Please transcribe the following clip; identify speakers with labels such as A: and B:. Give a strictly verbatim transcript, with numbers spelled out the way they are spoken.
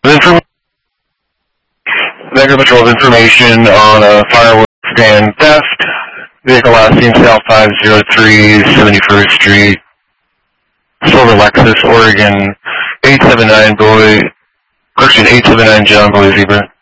A: Inform Vector Patrol's information on a fireworks stand theft. Vehicle last seen south five oh three seventy-first Street, Silver Lexus, Oregon eight seven nine Boy, correction eight seven nine John Boy Zebra.